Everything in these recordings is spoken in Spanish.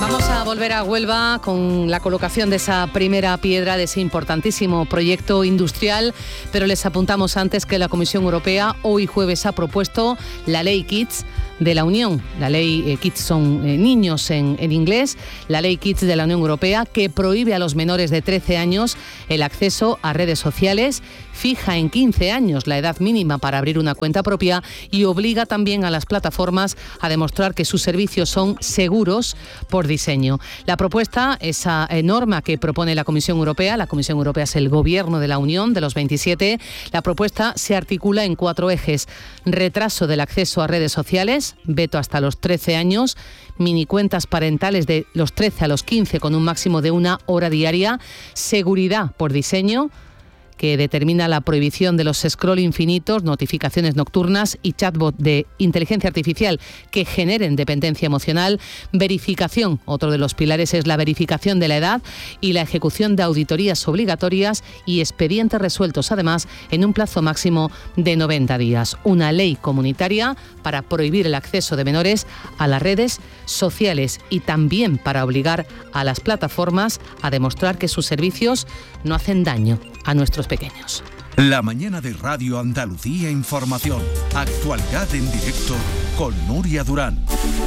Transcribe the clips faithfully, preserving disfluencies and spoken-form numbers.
Vamos a volver a Huelva con la colocación de esa primera piedra de ese importantísimo proyecto industrial, pero les apuntamos antes que la Comisión Europea hoy jueves ha propuesto la ley Kids de la Unión, la ley eh, Kids son eh, niños en, en inglés, la ley Kids de la Unión Europea, que prohíbe a los menores de trece años el acceso a redes sociales, fija en quince años la edad mínima para abrir una cuenta propia y obliga también a las plataformas a demostrar que sus servicios son seguros por diseño. La propuesta, esa norma que propone la Comisión Europea, la Comisión Europea es el gobierno de la Unión de los veintisiete, la propuesta se articula en cuatro ejes: retraso del acceso a redes sociales, veto hasta los trece años, minicuentas parentales de los trece a los quince con un máximo de una hora diaria, seguridad por diseño, que determina la prohibición de los scroll infinitos, notificaciones nocturnas y chatbot de inteligencia artificial que generen dependencia emocional, verificación, otro de los pilares es la verificación de la edad y la ejecución de auditorías obligatorias y expedientes resueltos, además, en un plazo máximo de noventa días. Una ley comunitaria para prohibir el acceso de menores a las redes sociales y también para obligar a las plataformas a demostrar que sus servicios no hacen daño a nuestros pequeños. La mañana de Radio Andalucía Información. Actualidad en directo con Nuria Durán.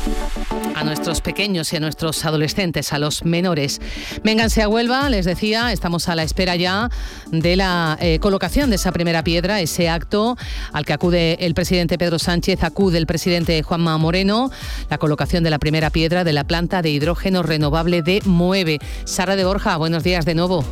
A nuestros pequeños y a nuestros adolescentes, a los menores. Vénganse a Huelva, les decía, estamos a la espera ya de la eh, colocación de esa primera piedra, ese acto al que acude el presidente Pedro Sánchez, acude el presidente Juanma Moreno, la colocación de la primera piedra de la planta de hidrógeno renovable de Moeve. Sara de Borja, buenos días de nuevo.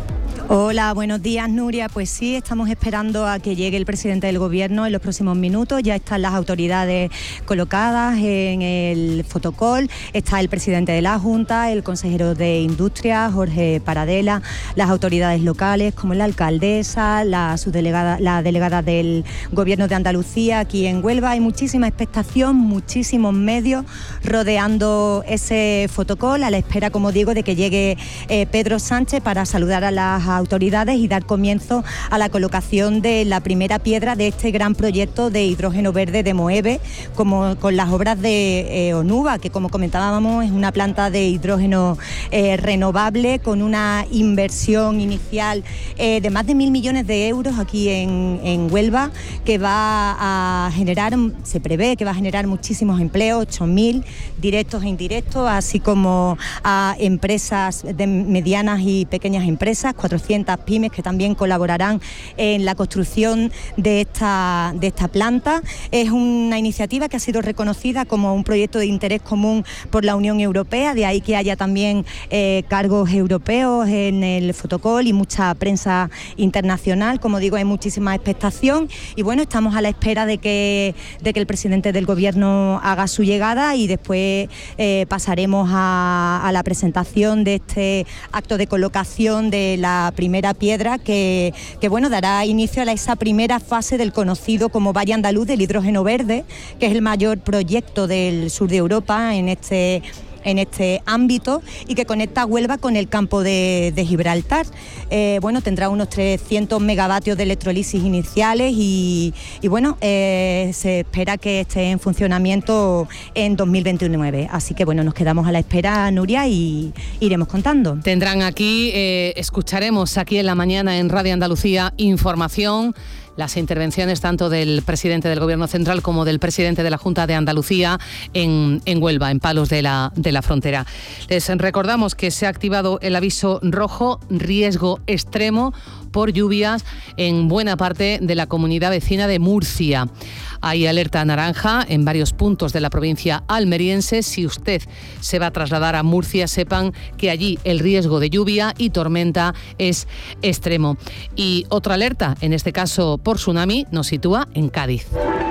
Hola, buenos días, Nuria. Pues sí, estamos esperando a que llegue el presidente del Gobierno en los próximos minutos. Ya están las autoridades colocadas en el fotocall. Está el presidente de la Junta, el consejero de Industria, Jorge Paradela, las autoridades locales como la alcaldesa, la subdelegada, la delegada del Gobierno de Andalucía aquí en Huelva. Hay muchísima expectación, muchísimos medios rodeando ese fotocall a la espera, como digo, de que llegue eh, Pedro Sánchez para saludar a las autoridades y dar comienzo a la colocación de la primera piedra de este gran proyecto de hidrógeno verde de Moeve, como con las obras de eh, Onuba, que como comentábamos es una planta de hidrógeno eh, renovable con una inversión inicial eh, de más de mil millones de euros aquí en, en Huelva, que va a generar, se prevé que va a generar muchísimos empleos, ocho mil directos e indirectos, así como a empresas de medianas y pequeñas empresas, cuatrocientas pymes que también colaborarán en la construcción de esta, de esta planta. Es una iniciativa que ha sido reconocida como un proyecto de interés común por la Unión Europea, de ahí que haya también eh, cargos europeos en el fotocall y mucha prensa internacional. Como digo, hay muchísima expectación y bueno, estamos a la espera de que, de que el presidente del Gobierno haga su llegada y después eh, pasaremos a, a la presentación de este acto de colocación de la primera piedra que, que bueno, dará inicio a esa primera fase del conocido como Valle Andaluz del hidrógeno verde, que es el mayor proyecto del sur de Europa en este en este ámbito y que conecta Huelva con el campo de, de Gibraltar. Eh, bueno, tendrá unos trescientos megavatios de electrolisis iniciales y, y bueno, eh, se espera que esté en funcionamiento en dos mil veintinueve. Así que bueno, nos quedamos a la espera, Nuria, y iremos contando. Tendrán aquí, eh, escucharemos aquí en la mañana en Radio Andalucía información, las intervenciones tanto del presidente del Gobierno Central como del presidente de la Junta de Andalucía en, en Huelva, en Palos de la, de la Frontera. Les recordamos que se ha activado el aviso rojo, riesgo extremo por lluvias en buena parte de la comunidad vecina de Murcia. Hay alerta naranja en varios puntos de la provincia almeriense. Si usted se va a trasladar a Murcia, sepan que allí el riesgo de lluvia y tormenta es extremo. Y otra alerta, en este caso por tsunami, nos sitúa en Cádiz.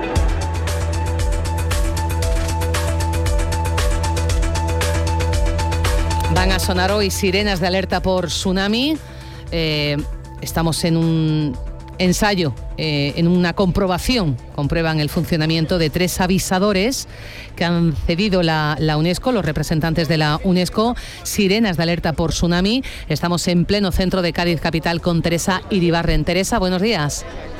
Van a sonar hoy sirenas de alerta por tsunami. Eh, estamos en un ensayo, eh, en una comprobación, comprueban el funcionamiento de tres avisadores que han cedido la, la UNESCO, los representantes de la UNESCO, sirenas de alerta por tsunami. Estamos en pleno centro de Cádiz capital con Teresa Iribarren. Teresa, buenos días.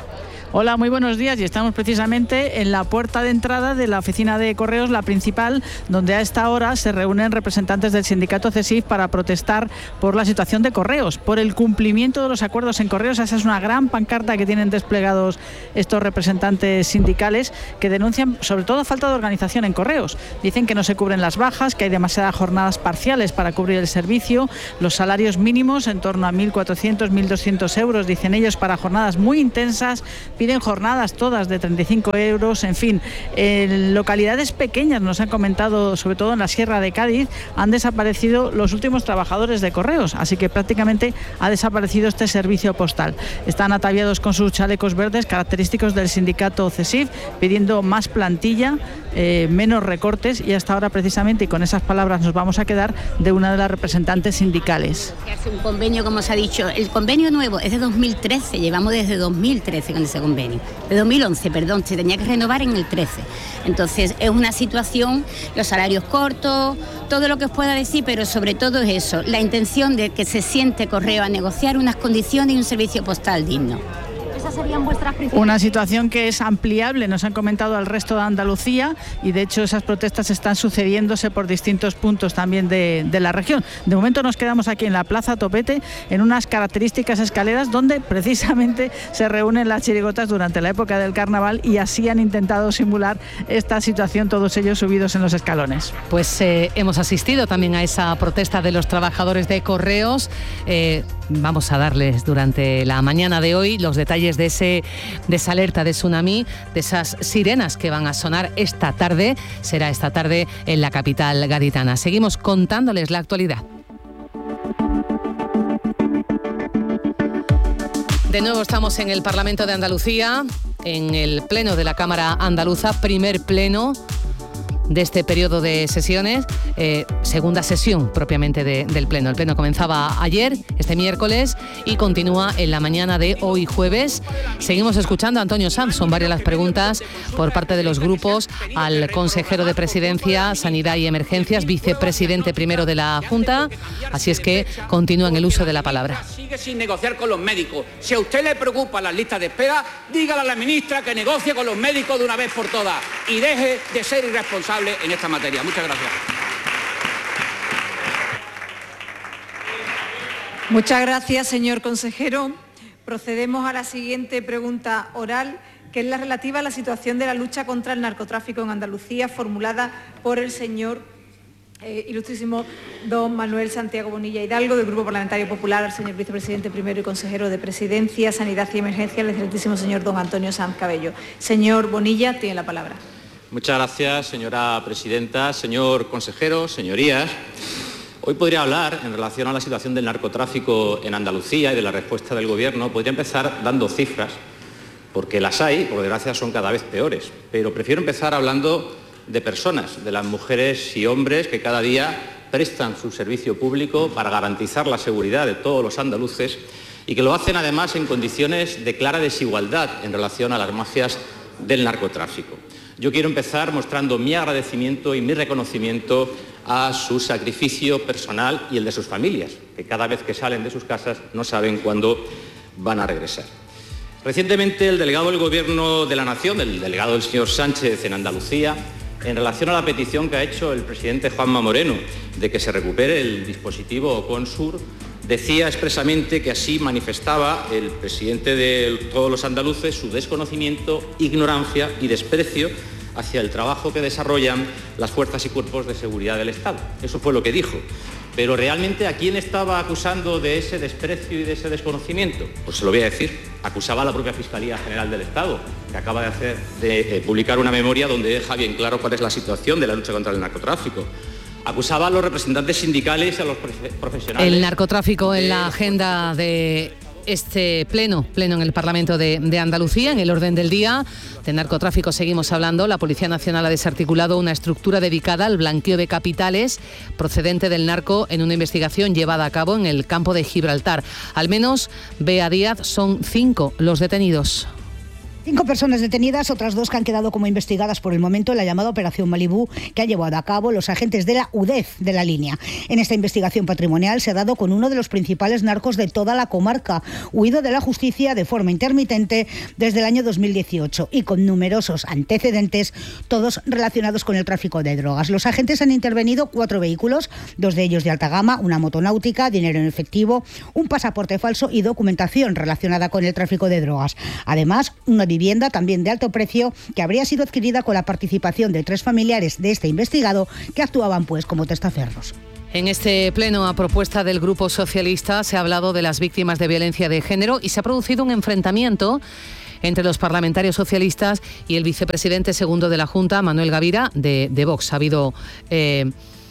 Hola, muy buenos días, y estamos precisamente en la puerta de entrada de la oficina de correos, la principal, donde a esta hora se reúnen representantes del sindicato CESIF para protestar por la situación de correos, por el cumplimiento de los acuerdos en correos. Esa es una gran pancarta que tienen desplegados estos representantes sindicales, que denuncian sobre todo falta de organización en correos. Dicen que no se cubren las bajas, que hay demasiadas jornadas parciales para cubrir el servicio, los salarios mínimos en torno a mil cuatrocientos, mil doscientos euros, dicen ellos, para jornadas muy intensas. Piden jornadas todas de treinta y cinco euros, en fin, en localidades pequeñas, nos han comentado, sobre todo en la Sierra de Cádiz, han desaparecido los últimos trabajadores de correos, así que prácticamente ha desaparecido este servicio postal. Están ataviados con sus chalecos verdes, característicos del sindicato CESIF, pidiendo más plantilla, eh, menos recortes, y hasta ahora precisamente, y con esas palabras nos vamos a quedar, de una de las representantes sindicales. Hace un convenio, como se ha dicho, el convenio nuevo es de dos mil trece, llevamos desde dos mil trece con ese convenio. De dos mil once, perdón, se tenía que renovar en el trece. Entonces es una situación, los salarios cortos, todo lo que os pueda decir, pero sobre todo es eso, la intención de que se siente Correo a negociar unas condiciones y un servicio postal digno. Esas serían vuestras principales. Una situación que es ampliable, nos han comentado, al resto de Andalucía, y de hecho esas protestas están sucediéndose por distintos puntos también de, de la región. De momento nos quedamos aquí en la Plaza Topete, en unas características escaleras donde precisamente se reúnen las chirigotas durante la época del carnaval, y así han intentado simular esta situación, todos ellos subidos en los escalones. Pues eh, hemos asistido también a esa protesta de los trabajadores de correos. Eh, vamos a darles durante la mañana de hoy los detalles de, ese, de esa alerta de tsunami, de esas sirenas que van a sonar esta tarde, será esta tarde en la capital gaditana. Seguimos contándoles la actualidad. De nuevo estamos en el Parlamento de Andalucía, en el pleno de la Cámara Andaluza, primer pleno de este periodo de sesiones, eh, segunda sesión propiamente de, del pleno. El pleno comenzaba ayer, este miércoles, y continúa en la mañana de hoy jueves. Seguimos escuchando a Antonio Sanz. Son varias las preguntas por parte de los grupos al consejero de Presidencia, Sanidad y Emergencias, vicepresidente primero de la Junta. Así es que continúan el uso de la palabra. Sigue sin negociar con los médicos. Si a usted le preocupan las listas de espera, dígale a la ministra que negocie con los médicos de una vez por todas y deje de ser irresponsable en esta materia. Muchas gracias. Muchas gracias, señor consejero. Procedemos a la siguiente pregunta oral, que es la relativa a la situación de la lucha contra el narcotráfico en Andalucía, formulada por el señor eh, ilustrísimo don Manuel Santiago Bonilla Hidalgo, del Grupo Parlamentario Popular, al señor vicepresidente primero y consejero de Presidencia, Sanidad y Emergencia, el excelentísimo señor don Antonio Sanz Cabello. Señor Bonilla, tiene la palabra. Muchas gracias, señora presidenta, señor consejero, señorías. Hoy podría hablar, en relación a la situación del narcotráfico en Andalucía y de la respuesta del Gobierno, podría empezar dando cifras, porque las hay, por desgracia son cada vez peores, pero prefiero empezar hablando de personas, de las mujeres y hombres que cada día prestan su servicio público para garantizar la seguridad de todos los andaluces y que lo hacen además en condiciones de clara desigualdad en relación a las mafias del narcotráfico. Yo quiero empezar mostrando mi agradecimiento y mi reconocimiento a su sacrificio personal y el de sus familias, que cada vez que salen de sus casas no saben cuándo van a regresar. Recientemente el delegado del Gobierno de la Nación, el delegado del señor Sánchez en Andalucía, en relación a la petición que ha hecho el presidente Juanma Moreno de que se recupere el dispositivo Consur, decía expresamente que así manifestaba el presidente de todos los andaluces su desconocimiento, ignorancia y desprecio hacia el trabajo que desarrollan las fuerzas y cuerpos de seguridad del Estado. Eso fue lo que dijo. Pero realmente, ¿a quién estaba acusando de ese desprecio y de ese desconocimiento? Pues se lo voy a decir. Acusaba a la propia Fiscalía General del Estado, que acaba de, hacer, de eh, publicar una memoria donde deja bien claro cuál es la situación de la lucha contra el narcotráfico. Acusaba a los representantes sindicales y a los profesionales. El narcotráfico en la agenda de este pleno, pleno en el Parlamento de, de Andalucía. En el orden del día de narcotráfico seguimos hablando. La Policía Nacional ha desarticulado una estructura dedicada al blanqueo de capitales procedente del narco en una investigación llevada a cabo en el campo de Gibraltar. Al menos, Bea Díaz, son cinco los detenidos. Cinco personas detenidas, otras dos que han quedado como investigadas por el momento en la llamada Operación Malibú que han llevado a cabo los agentes de la U D E F de la línea. En esta investigación patrimonial se ha dado con uno de los principales narcos de toda la comarca, huido de la justicia de forma intermitente desde el año dos mil dieciocho y con numerosos antecedentes, todos relacionados con el tráfico de drogas. Los agentes han intervenido cuatro vehículos, dos de ellos de alta gama, una motonáutica, dinero en efectivo, un pasaporte falso y documentación relacionada con el tráfico de drogas. Además, una vivienda también de alto precio que habría sido adquirida con la participación de tres familiares de este investigado que actuaban pues como testaferros. En este pleno, a propuesta del Grupo Socialista, se ha hablado de las víctimas de violencia de género y se ha producido un enfrentamiento entre los parlamentarios socialistas y el vicepresidente segundo de la Junta, Manuel Gavira, de, de Vox. Ha habido eh,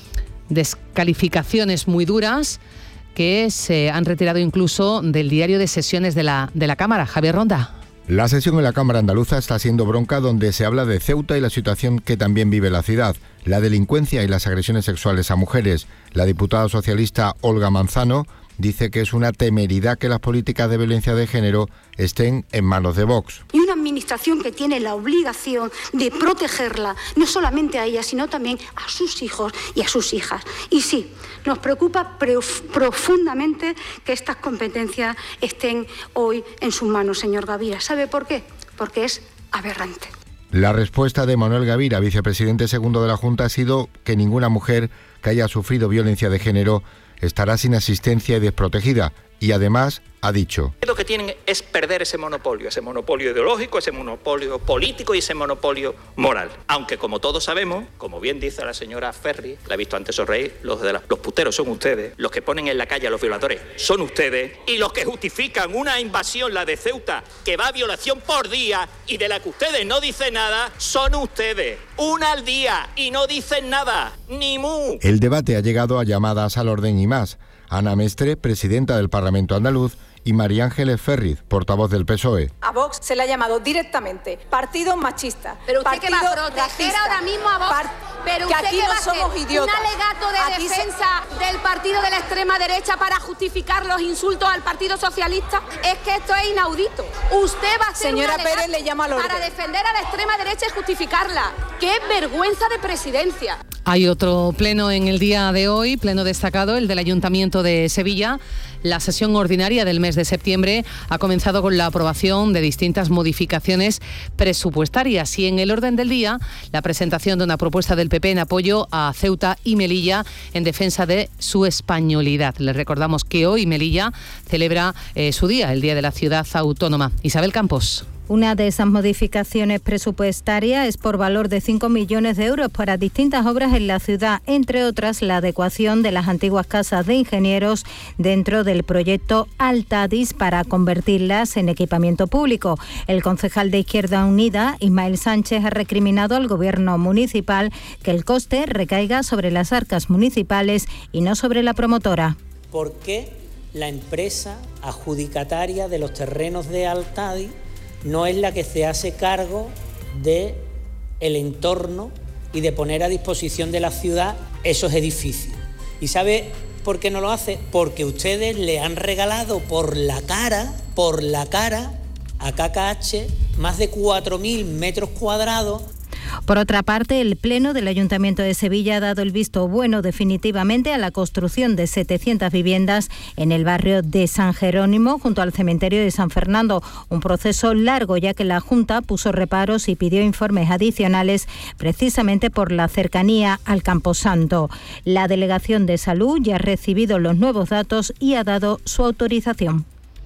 descalificaciones muy duras que se han retirado incluso del diario de sesiones de la, de la Cámara. Javier Ronda. La sesión en la Cámara Andaluza está siendo bronca, donde se habla de Ceuta y la situación que también vive la ciudad, la delincuencia y las agresiones sexuales a mujeres. La diputada socialista Olga Manzano dice que es una temeridad que las políticas de violencia de género estén en manos de Vox. Y una administración que tiene la obligación de protegerla, no solamente a ella, sino también a sus hijos y a sus hijas. Y sí, nos preocupa profundamente que estas competencias estén hoy en sus manos, señor Gavira. ¿Sabe por qué? Porque es aberrante. La respuesta de Manuel Gavira, vicepresidente segundo de la Junta, ha sido que ninguna mujer que haya sufrido violencia de género estará sin asistencia y desprotegida. Y además ha dicho: lo que tienen es perder ese monopolio, ese monopolio ideológico, ese monopolio político y ese monopolio moral. Aunque, como todos sabemos, como bien dice la señora Ferri, la he visto antes sonreír, los, de la, los puteros son ustedes, los que ponen en la calle a los violadores son ustedes, y los que justifican una invasión, la de Ceuta, que va a violación por día y de la que ustedes no dicen nada, son ustedes. Una al día y no dicen nada, ni mu. El debate ha llegado a llamadas al orden y más. Ana Mestre, presidenta del Parlamento andaluz, y María Ángeles Ferriz, portavoz del P S O E. A Vox se le ha llamado directamente partido machista. Pero usted partido que va a proteger racista, ahora mismo a Vox. Pero que usted aquí que no va a hacer somos idiotas. un alegato de Aquí defensa se... del partido de la extrema derecha para justificar los insultos al Partido Socialista. Es que esto es inaudito. Usted va a hacer Señora un Pérez le llama al orden para defender a la extrema derecha y justificarla. ¡Qué vergüenza de presidencia! Hay otro pleno en el día de hoy, pleno destacado, el del Ayuntamiento de Sevilla. La sesión ordinaria del mes de septiembre ha comenzado con la aprobación de distintas modificaciones presupuestarias y en el orden del día la presentación de una propuesta del P P en apoyo a Ceuta y Melilla en defensa de su españolidad. Les recordamos que hoy Melilla celebra eh, su día, el Día de la Ciudad Autónoma. Isabel Campos. Una de esas modificaciones presupuestarias es por valor de cinco millones de euros para distintas obras en la ciudad, entre otras la adecuación de las antiguas casas de ingenieros dentro del proyecto Altadis para convertirlas en equipamiento público. El concejal de Izquierda Unida, Ismael Sánchez, ha recriminado al gobierno municipal que el coste recaiga sobre las arcas municipales y no sobre la promotora. ¿Por qué la empresa adjudicataria de los terrenos de Altadis no es la que se hace cargo de el entorno y de poner a disposición de la ciudad esos edificios? ¿Y sabe por qué no lo hace? Porque ustedes le han regalado por la cara, por la cara, a K K H más de cuatro mil metros cuadrados. Por otra parte, el Pleno del Ayuntamiento de Sevilla ha dado el visto bueno definitivamente a la construcción de setecientas viviendas en el barrio de San Jerónimo, junto al cementerio de San Fernando. Un proceso largo, ya que la Junta puso reparos y pidió informes adicionales precisamente por la cercanía al Camposanto. La Delegación de Salud ya ha recibido los nuevos datos y ha dado su autorización.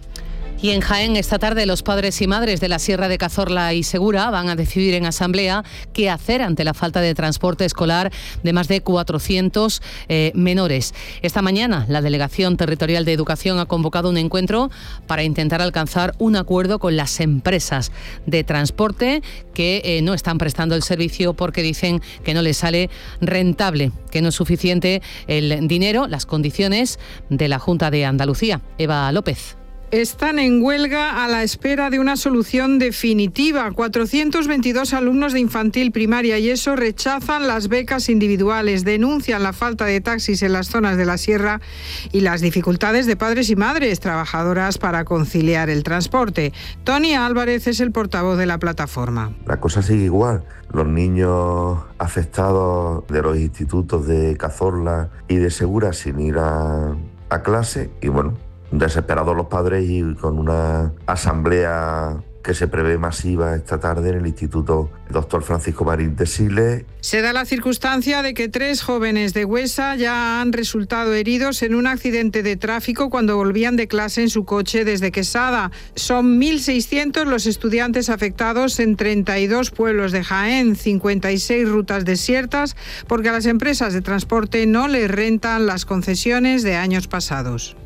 Y en Jaén, esta tarde, los padres y madres de la Sierra de Cazorla y Segura van a decidir en asamblea qué hacer ante la falta de transporte escolar de más de cuatrocientos eh, menores. Esta mañana, la Delegación Territorial de Educación ha convocado un encuentro para intentar alcanzar un acuerdo con las empresas de transporte que eh, no están prestando el servicio porque dicen que no les sale rentable, que no es suficiente el dinero, las condiciones de la Junta de Andalucía. Eva López. están en huelga a la espera de una solución definitiva. cuatrocientos veintidós alumnos de infantil, primaria y ESO rechazan las becas individuales, denuncian la falta de taxis en las zonas de la sierra y las dificultades de padres y madres trabajadoras para conciliar el transporte. Tony Álvarez es el portavoz de la plataforma. La cosa sigue igual. Los niños afectados de los institutos de Cazorla y de Segura sin ir a, a clase y bueno, desesperados los padres y con una asamblea que se prevé masiva esta tarde en el Instituto Doctor Francisco Marín de Siles. Se da la circunstancia de que tres jóvenes de Huesa ya han resultado heridos en un accidente de tráfico cuando volvían de clase en su coche desde Quesada. Son mil seiscientos los estudiantes afectados en treinta y dos pueblos de Jaén, cincuenta y seis rutas desiertas, porque a las empresas de transporte no les rentan las concesiones de años pasados.